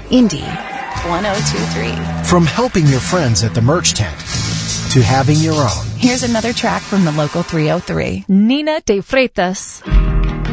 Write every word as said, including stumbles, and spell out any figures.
Indy one oh two three. From helping your friends at the merch tent to having your own. Here's another track from the local three oh three. Nina de Freitas.